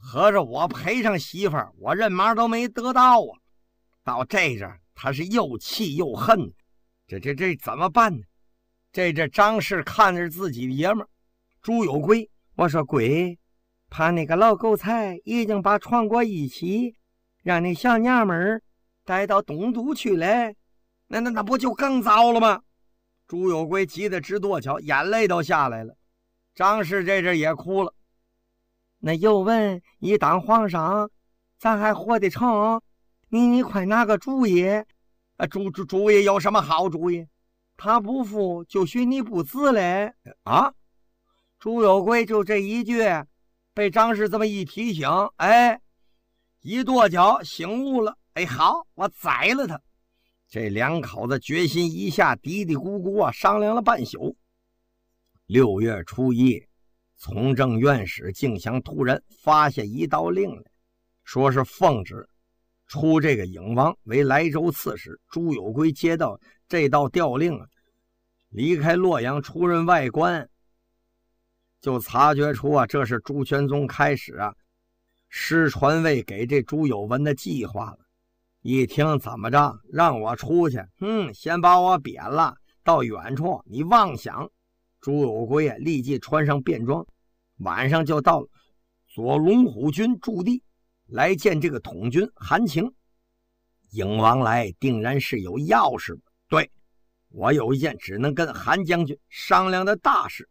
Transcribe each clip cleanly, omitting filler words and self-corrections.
合着我赔上媳妇儿，我任忙都没得到啊！到这阵他是又气又恨，这怎么办呢？这张氏看着自己的爷们儿朱有贵，我说鬼，怕那个老狗才已经把床过一起，让那小娘们儿带到东都去了，那不就更糟了吗？朱有贵急得直跺脚，眼泪都下来了。张氏这阵也哭了。那又问一当皇上，咱还活得成？你快拿个主意。主意有什么好主意？他不服就许你不死嘞啊！朱有贵就这一句，被张氏这么一提醒，一跺脚醒悟了。好，我宰了他。这两口子决心一下嘀嘀咕咕商量了半宿。6月初1，从政院使竟想突然发下一道令来，说是奉旨出这个颖王为莱州刺史。朱有贵接到这道调令离开洛阳出任外官，就察觉出这是朱全宗开始施传位给这朱有文的计划了。一听怎么着让我出去，先把我贬了，到远处你妄想。朱有贵立即穿上便装，晚上就到了左龙虎军驻地来见这个统军韩情。颖王来定然是有要事吧？对，我有一件只能跟韩将军商量的大事。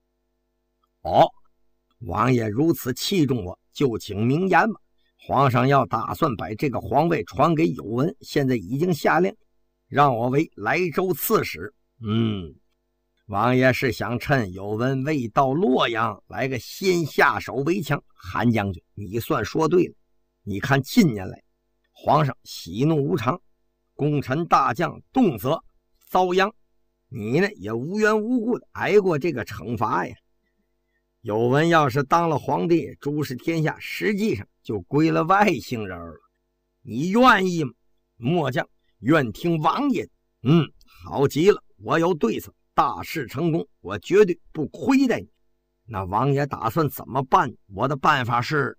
王爷如此器重我，就请明言吧。皇上要打算把这个皇位传给有文，现在已经下令让我为莱州刺史。王爷是想趁有文未到洛阳来个先下手为强。韩将军，你算说对了。你看近年来皇上喜怒无常，功臣大将动辄遭殃，你呢也无缘无故的挨过这个惩罚呀。有文要是当了皇帝，主事天下，实际上就归了外姓人了。你愿意吗？末将愿听王爷。好极了，我有对策，大事成功，我绝对不亏待你。那王爷打算怎么办？我的办法是……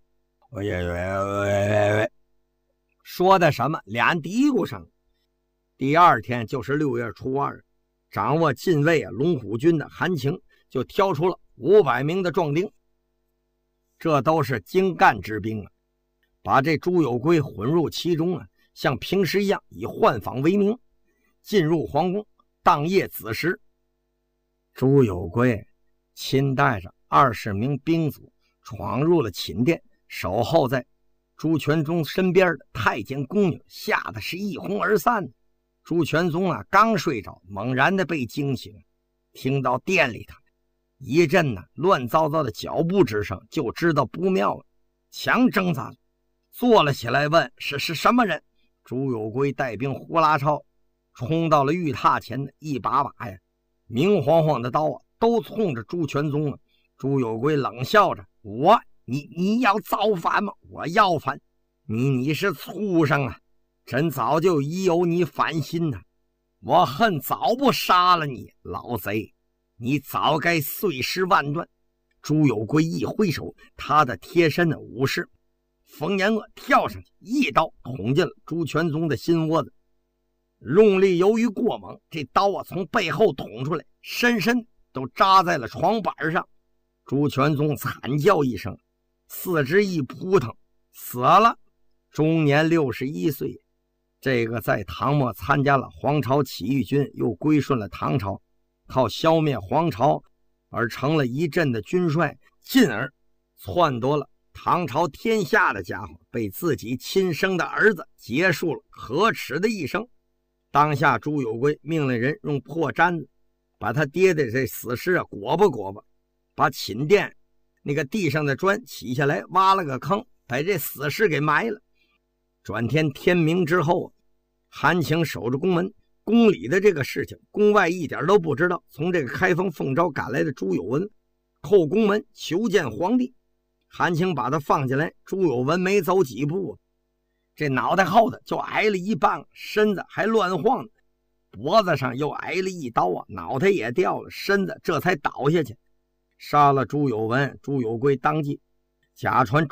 说的什么？俩嘀咕上。第二天就是6月初2，掌握禁卫龙虎军的韩情就挑出了500名的壮丁，这都是精干之兵把这朱有贵混入其中像平时一样以换访为名，进入皇宫。当夜子时，朱有贵亲带着20名兵卒闯入了寝殿，守候在朱全宗身边的太监宫女吓得是一哄而散。朱全宗刚睡着，猛然的被惊醒，听到殿里头一阵乱糟糟的脚步之声，就知道不妙了，强挣扎坐了起来，问是什么人。朱有贵带兵呼啦超冲到了御榻前的一把明晃晃的刀都冲着朱全宗朱有贵冷笑着，你要造反吗？我要反。你是畜生朕早就已有你反心我恨早不杀了你，老贼，你早该碎尸万段。朱有贵一挥手，他的贴身的武士冯延娥跳上去，一刀捅进了朱全宗的心窝子。用力由于过猛，这刀从背后捅出来，深深都扎在了床板上。朱全宗惨叫一声，四肢一扑腾，死了，终年61岁。这个在唐末参加了黄巢起义军，又归顺了唐朝，靠消灭黄巢而成了一镇的军帅，进而篡夺了唐朝天下的家伙，被自己亲生的儿子结束了可耻的一生。当下朱有贵命令人用破毡子把他爹的这死尸裹吧，把寝殿那个地上的砖起下来，挖了个坑，把这死尸给埋了。转天天明之后，韩情守着宫门，宫里的这个事情宫外一点都不知道。从这个开封奉诏赶来的朱有文叩宫门求见皇帝，韩情把他放进来，朱有文没走几步，这脑袋后头就挨了一棒，身子还乱晃，脖子上又挨了一刀脑袋也掉了，身子这才倒下去。杀了朱有文，朱有贵当即假传